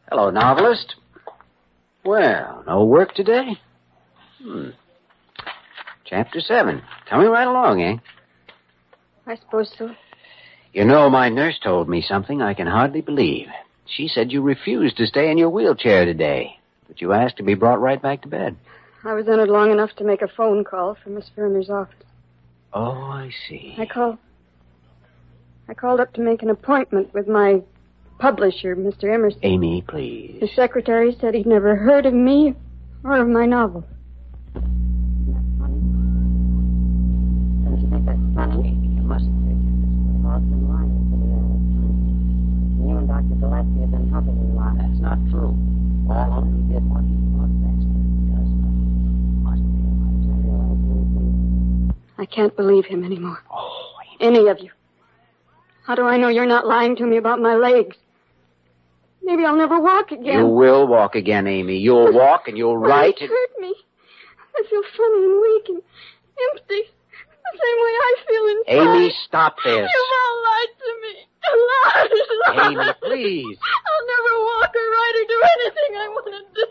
Hello, novelist. Well, no work today? Chapter 7. Coming right along, eh? I suppose so. You know, my nurse told me something I can hardly believe. She said you refused to stay in your wheelchair today, but you asked to be brought right back to bed. I was in it long enough to make a phone call from Miss Verner's office. Oh, I see. I called up to make an appointment with my publisher, Mr. Emerson. Amy, please. The secretary said he'd never heard of me or of my novel. Don't you think that's funny? You mustn't take it. Boston line is you and Dr. Gillespie have been helping me a lot. That's not true. All he did what he thought best. He does nothing. Must realize. I can't believe him anymore. Oh, Amy. Any of you. How do I know you're not lying to me about my legs? Maybe I'll never walk again. You will walk again, Amy. You'll walk and you'll write. It hurt me. I feel funny and weak and empty. The same way I feel inside. Amy, stop this. You've all lied to me. Lies. Amy, please. I'll never walk or write or do anything I want to do.